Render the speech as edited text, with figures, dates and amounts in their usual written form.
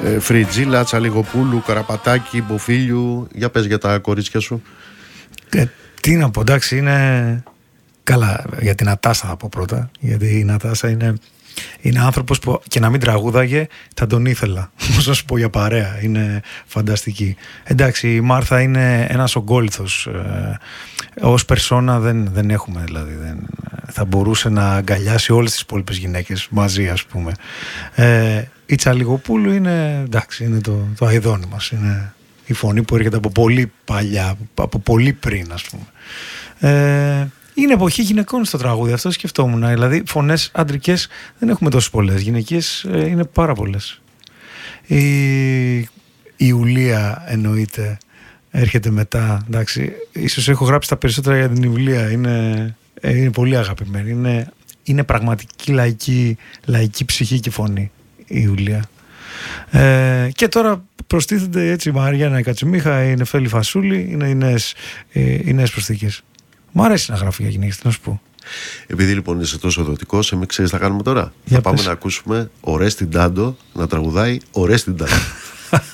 Φριτζίλα, Τσαλιγοπούλου, Καραπατάκη, Μποφίλιου. Για πες για τα κορίτσια σου. Τι να πω, εντάξει, είναι καλά. Για την Νατάσα θα πω πρώτα. Γιατί η Νατάσα είναι άνθρωπος που και να μην τραγούδαγε θα τον ήθελα. Πώς να σου πω, για παρέα. Είναι φανταστική. Εντάξει, η Μάρθα είναι ένας ογκόληθος. Ως περσόνα δεν έχουμε, δηλαδή. Θα μπορούσε να αγκαλιάσει όλες τις υπόλοιπες γυναίκες μαζί, ας πούμε. Η Τσαλιγοπούλου είναι, εντάξει, είναι το αηδόνι μας. Είναι η φωνή που έρχεται από πολύ παλιά, από πολύ πριν, ας πούμε. Είναι εποχή γυναικών στο τραγούδι, αυτό σκεφτόμουν. Δηλαδή, φωνές αντρικές δεν έχουμε τόσες πολλές. Γυναικείες είναι πάρα πολλές. Η Ιουλία εννοείται, έρχεται μετά. Εντάξει, ίσως έχω γράψει τα περισσότερα για την Ιουλία. Είναι πολύ αγαπημένη. Είναι πραγματική λαϊκή ψυχή και φωνή η Ιουλία. Και τώρα προστίθενται έτσι η Μαριάννα Κατσιμίχα, η Νεφέλη Φασούλη, είναι οι νέες προσθήκες. Μ' αρέσει να γράφει για γυναίκες, τι να σου πω. Επειδή λοιπόν είσαι τόσο δοτικός, εμείς ξέρεις τι θα κάνουμε τώρα. Για θα πάμε πες. να ακούσουμε ο Ρέστιν Τάντο να τραγουδάει ο Ρέστιν Τάντο.